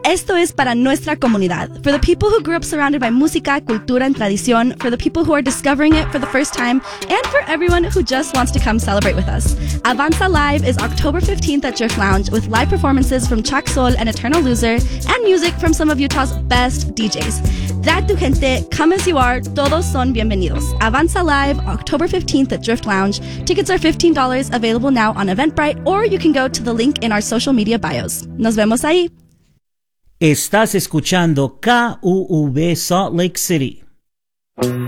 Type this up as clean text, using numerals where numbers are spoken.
Esto es para nuestra comunidad, for the people who grew up surrounded by música, cultura, and tradición, for the people who are discovering it for the first time, and for everyone who just wants to come celebrate with us. Avanza Live is October 15th at Drift Lounge with live performances from Chak Sol and Eternal Loser and music from some of Utah's best DJs. Drag tu gente, come as you are, todos son bienvenidos. Avanza Live, October 15th at Drift Lounge. Tickets are $15, available now on Eventbrite, or you can go to the link in our social media bios. Nos vemos ahí. Estás escuchando KUV Salt Lake City.